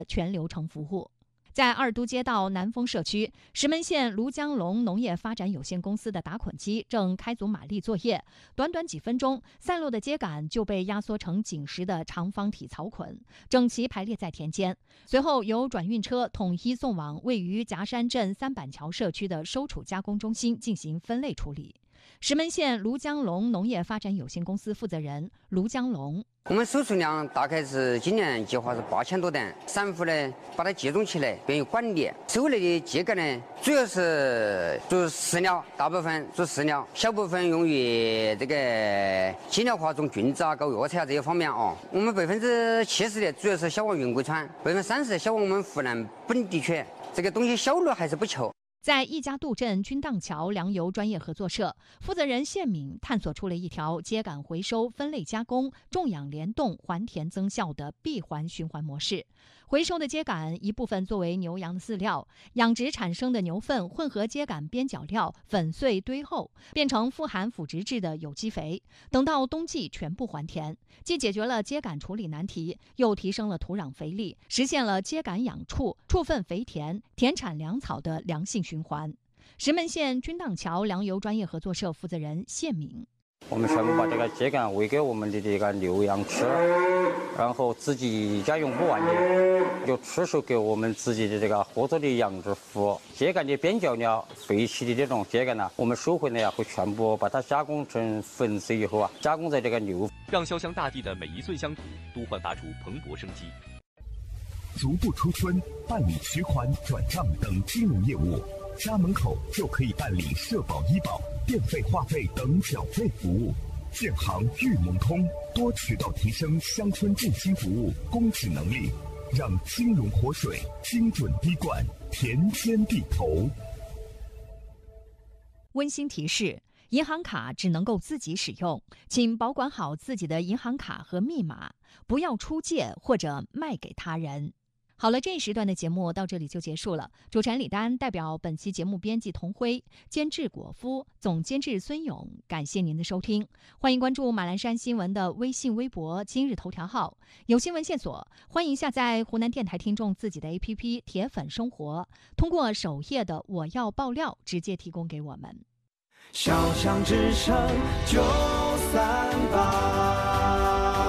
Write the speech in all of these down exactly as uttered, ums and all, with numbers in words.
全流程服务。在二都街道南丰社区，石门县庐江龙农业发展有限公司的打捆机正开足马力作业，短短几分钟，散落的秸秆就被压缩成紧实的长方体草捆，整齐排列在田间。随后由转运车统一送往位于夹山镇三板桥社区的收储加工中心进行分类处理。石门县庐江龙农业发展有限公司负责人庐江龙： 我们收储量大概是今年计划是八千多担，散户呢把它集中起来，便于管理。收来的秸秆呢，主要是做饲料，大部分做饲料，小部分用于这个鸡鸟化种菌子啊、搞药材啊这些方面啊。我们百分之七十的主要是销往云贵川，百分之三十销往我们湖南本地区。这个东西销路还是不错。 在一家渡镇君荡桥粮油专业合作社，负责人谢敏探索出了一条秸秆回收、分类加工、种养联动、还田增效的闭环循环模式。回收的秸秆一部分作为牛羊的饲料，养殖产生的牛粪混合秸秆边角料粉碎堆后，变成富含腐殖质的有机肥，等到冬季全部还田，既解决了秸秆处理难题，又提升了土壤肥力，实现了秸秆养畜、畜粪肥田、田产粮草的良性循环。石门县君荡桥粮油专业合作社负责人谢敏： 我们全部把这个秸秆喂给我们的这个牛羊吃，然后自己家用不完的就出售给我们自己的这个合作的养殖户。秸秆的边角料废弃的这种秸秆呢，我们收回来啊，会全部把它加工成粉碎以后啊，加工在这个牛， 让潇湘大地的每一寸乡土都焕发出蓬勃生机。 足不出村办理取款、转账等金融业务，家门口就可以办理社保、医保、电费、话费等缴费服务。建行裕农通多渠道提升乡村振兴服务供给能力，让金融活水精准滴灌田间地头。 温馨提示：银行卡只能够自己使用，请保管好自己的银行卡和密码，不要出借或者卖给他人。好了，这一时段的节目到这里就结束了。主持人李丹代表本期节目编辑童辉、监制果夫、总监制孙勇，感谢您的收听。欢迎关注马栏山新闻的微信、微博、今日头条号，有新闻线索，欢迎下载湖南电台听众自己的 A P P 铁粉生活，通过首页的我要爆料直接提供给我们。 小巷之声九三八。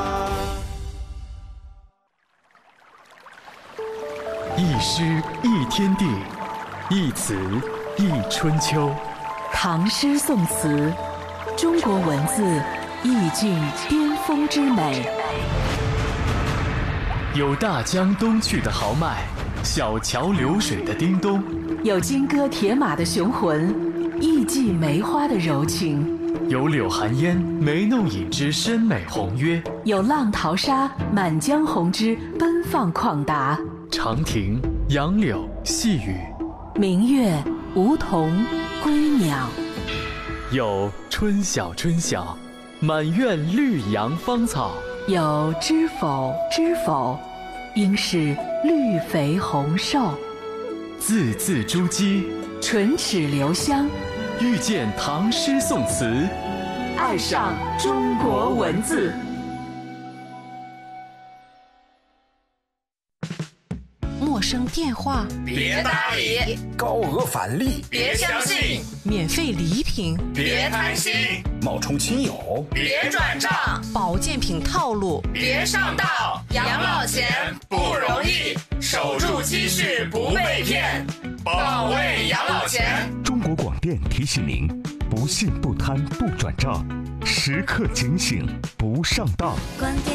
一诗一天地，一词一春秋。 唐诗宋词，中国文字意境巅峰之美。 有大江东去的豪迈，小桥流水的叮咚； 有金戈铁马的雄浑，艺伎梅花的柔情； 有柳寒烟眉弄影之深美宏约； 有浪淘沙满江红之奔放旷达。 长亭、杨柳、细雨， 明月、梧桐、归鸟。 有春晓春晓，满院绿杨芳草； 有知否知否，应是绿肥红瘦。 字字珠玑， 唇齿留香， 遇见唐诗宋词， 爱上中国文字。 陌生电话别搭理， 高额返利别相信， 免费礼品别贪心， 冒充亲友别转账， 保健品套路别上当。养老钱不容易，守住积蓄不被骗，保卫养老钱。 中国广电提醒您：不信不贪不转账，时刻警醒不上当。